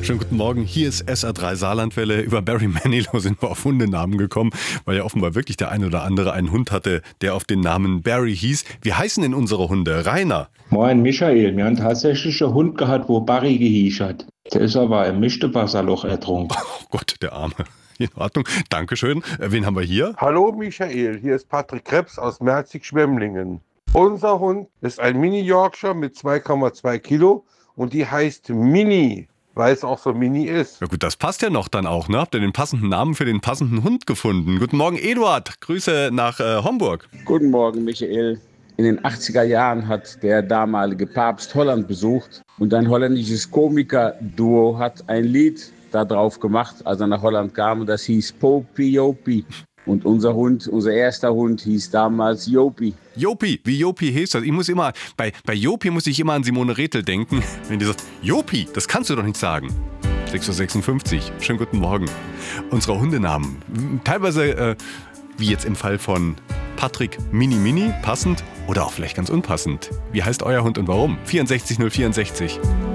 Schönen guten Morgen, hier ist SR3 Saarlandwelle. Über Barry Manilow sind wir auf Hundenamen gekommen, weil ja offenbar wirklich der ein oder andere einen Hund hatte, der auf den Namen Barry hieß. Wie heißen denn unsere Hunde? Rainer? Moin Michael, wir haben tatsächlich einen Hund gehabt, wo Barry gehieß hat. Der ist aber im Mischtewasserloch ertrunken. Oh Gott, der Arme. In Ordnung, Dankeschön. Wen haben wir hier? Hallo Michael, hier ist Patrick Krebs aus Merzig-Schwemmlingen. Unser Hund ist ein Mini-Yorkshire mit 2,2 Kilo und die heißt Mini, weil es auch so mini ist. Ja gut, das passt ja noch dann auch, ne? Habt ihr den passenden Namen für den passenden Hund gefunden? Guten Morgen, Eduard. Grüße nach Homburg. Guten Morgen, Michael. In den 80er Jahren hat der damalige Papst Holland besucht und ein holländisches Komiker-Duo hat ein Lied da drauf gemacht, als er nach Holland kam. Das hieß Popie Jopi. Und unser erster Hund hieß damals Jopi. Jopi, wie Jopi hieß das? Bei Jopi muss ich immer an Simone Rethel denken. Wenn die sagt, Jopi, das kannst du doch nicht sagen. 6.56 Uhr, schönen guten Morgen. Unsere Hundenamen, teilweise, wie jetzt im Fall von Patrick Mini, passend oder auch vielleicht ganz unpassend. Wie heißt euer Hund und warum? 64 064.